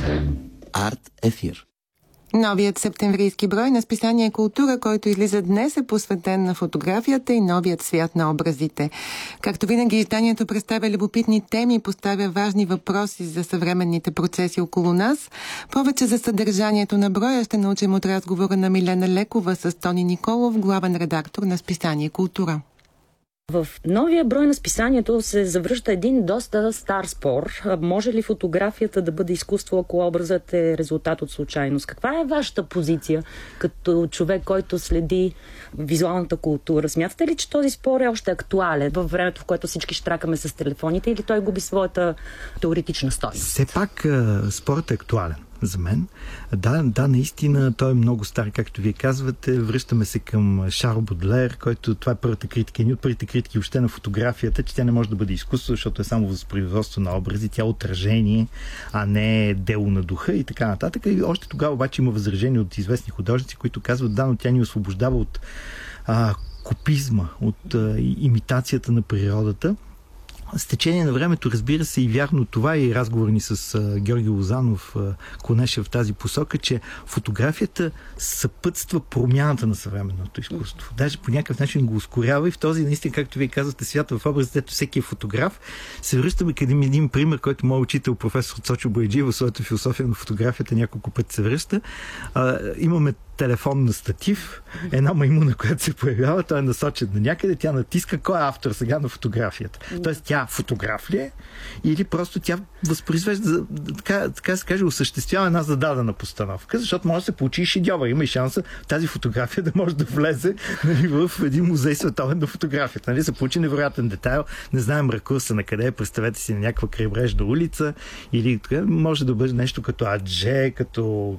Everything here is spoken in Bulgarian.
Арт ефир. Новият септемврийски брой на списание Култура, който излиза днес, е посветен на фотографията и новият свят на образите. Както винаги, изданието представя любопитни теми и поставя важни въпроси за съвременните процеси около нас. Повече за съдържанието на броя ще научим от разговора на Милена Лекова с Тони Николов, главен редактор на списание Култура. В новия брой на списанието се завръща един доста стар спор. Може ли фотографията да бъде изкуство, ако образът е резултат от случайност? Каква е вашата позиция като човек, който следи визуалната култура? Смятате ли, че този спор е още актуален във времето, в което всички щракаме с телефоните, или той губи своята теоретична стойност? Все пак спорът е актуален за мен. Да, наистина той е много стар, както вие казвате. Връщаме се към Шарл Бодлер, който това е първата критика, ни от първите критики въобще на фотографията, че тя не може да бъде изкуство, защото е само възпроизводство на образи, тя е отражение, а не дело на духа и така нататък. И още тогава обаче има възражение от известни художници, които казват, да, но тя ни освобождава от копизма, от имитацията на природата. С течение на времето, разбира се, и вярно това, и разговор ни с Георги Лозанов клонеше в тази посока, че фотографията съпътства промяната на съвременното изкуство. Даже по някакъв начин го ускорява и в този, наистина, както вие казвате, свята в образите, ето всеки е фотограф. Се връщаме към един пример, който моят учител, професор Цочо Бояджиев, в своята философия на фотографията няколко пъти се връща. Имаме телефон на статив, една маймуна, която се появява, той е насочен на някъде, тя натиска кой е автор сега на фотографията. Тоест тя фотограф ли е или просто тя възпроизвежда, така се каже, осъществява една зададена постановка, защото може да се получи и шедьовър. Има и шанса тази фотография да може да влезе, нали, в един музей световен на фотографията. Нали, се получи невероятен детайл, не знаем ракурса на къде е, представете си на някаква крайбрежна улица или може да бъде нещо като адже, като